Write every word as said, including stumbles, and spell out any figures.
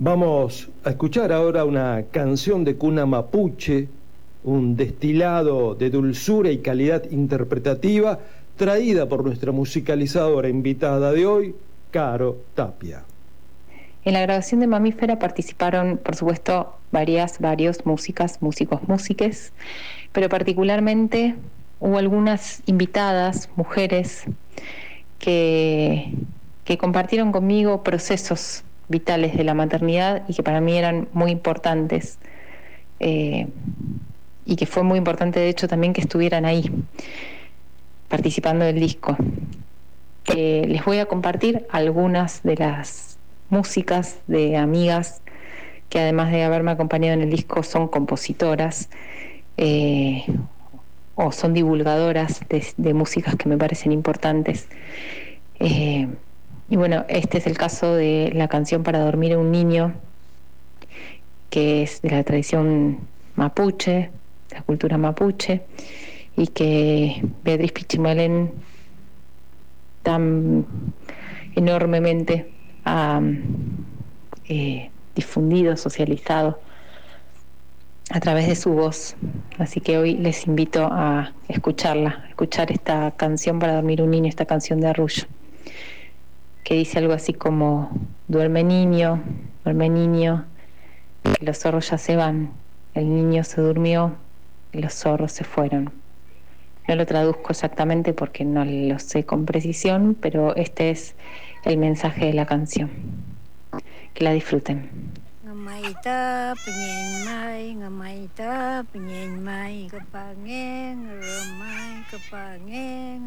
Vamos a escuchar ahora una canción de cuna mapuche, un destilado de dulzura y calidad interpretativa, traída por nuestra musicalizadora invitada de hoy, Caro Tapia. En la grabación de Mamífera participaron, por supuesto, varias, varios músicas, músicos, músiques, pero particularmente hubo algunas invitadas, mujeres, que, que compartieron conmigo procesos vitales de la maternidad y que para mí eran muy importantes, eh, y que fue muy importante de hecho también que estuvieran ahí participando del disco. Eh, les voy a compartir algunas de las músicas de amigas que además de haberme acompañado en el disco son compositoras, eh, o son divulgadoras de, de músicas que me parecen importantes. Eh, y bueno, este es el caso de la canción Para dormir a un niño, que es de la tradición mapuche, de la cultura mapuche, y que Beatriz Pichimalén tan enormemente ha eh, difundido, socializado a través de su voz. Así que hoy les invito a escucharla, a escuchar esta canción Para dormir un niño, esta canción de Arrullo, que dice algo así como: duerme niño, duerme niño, que los zorros ya se van, el niño se durmió y los zorros se fueron. No lo traduzco exactamente porque no lo sé con precisión, pero este es el mensaje de la canción. Que la disfruten. Ngamaita penyen mai, ngamaita penyen mai, kepangeng remai kepangeng.